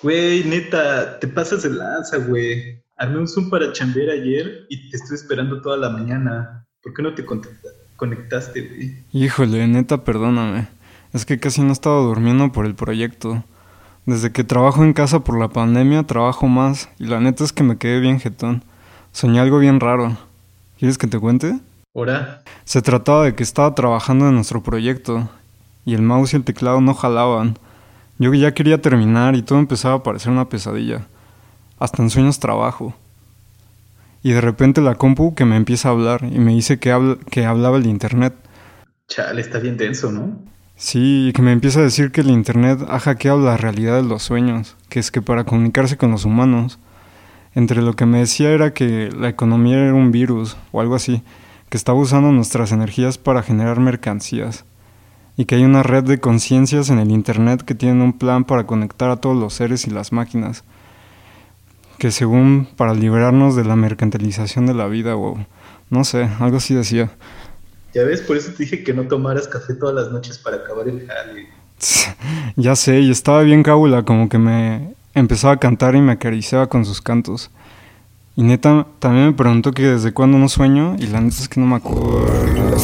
Güey, neta, te pasas de lanza, güey. Armé un Zoom para chambear ayer y te estoy esperando toda la mañana. ¿Por qué no te conectaste, güey? Híjole, neta, perdóname. Es que casi no he estado durmiendo por el proyecto. Desde que trabajo en casa por la pandemia, trabajo más. Y la neta es que me quedé bien jetón. Soñé algo bien raro. ¿Quieres que te cuente? ¿Hora? Se trataba de que estaba trabajando en nuestro proyecto. Y el mouse y el teclado no jalaban. Yo ya quería terminar y todo empezaba a parecer una pesadilla. Hasta en sueños trabajo. Y de repente la compu que me empieza a hablar y me dice que hablaba el internet. Chale, está bien denso, ¿no? Sí, y que me empieza a decir que el internet ha hackeado la realidad de los sueños, que es que para comunicarse con los humanos, entre lo que me decía era que la economía era un virus o algo así, que estaba usando nuestras energías para generar mercancías, y que hay una red de conciencias en el internet que tienen un plan para conectar a todos los seres y las máquinas, que según para liberarnos de la mercantilización de la vida o no sé, algo así decía. Ya ves, por eso te dije que no tomaras café todas las noches para acabar el jale. Ya sé, y estaba bien cábula, como que me empezaba a cantar y me acariciaba con sus cantos. Y neta, también me preguntó que desde cuándo no sueño, y la neta es que no me acuerdo.